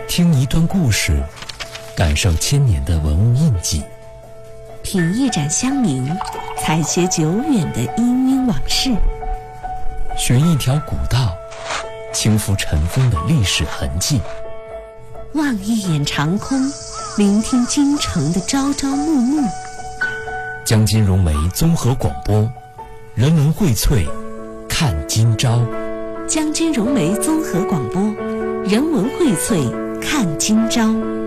听一段故事，感受千年的文物印记； 品一盏香茗，采撷久远的氤氲往事； 寻一条古道，轻拂尘封的历史痕迹； 望一眼长空，聆听京城的朝朝暮暮。 江津融媒综合广播，人文荟萃，看今朝。 江津融媒综合广播，人文荟萃，看今朝。